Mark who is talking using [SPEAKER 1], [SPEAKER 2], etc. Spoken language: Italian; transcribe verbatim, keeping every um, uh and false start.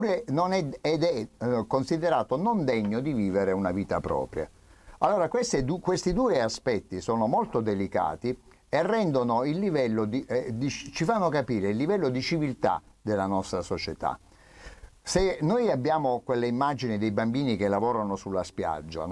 [SPEAKER 1] non è, ed è eh, considerato non degno di vivere una vita propria. Allora questi, questi due aspetti sono molto delicati e rendono il livello di, eh, di, ci fanno capire il livello di civiltà della nostra società. Se noi abbiamo quelle immagini dei bambini che lavorano sulla spiaggia,